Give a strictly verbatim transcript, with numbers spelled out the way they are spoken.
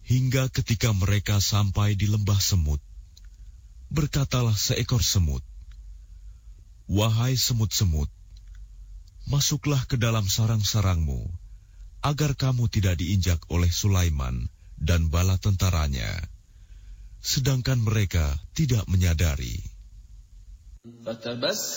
Hingga ketika mereka sampai di lembah semut, berkatalah seekor semut, "Wahai semut-semut, masuklah ke dalam sarang-sarangmu, agar kamu tidak diinjak oleh Sulaiman dan bala tentaranya." Sedangkan mereka tidak menyadari.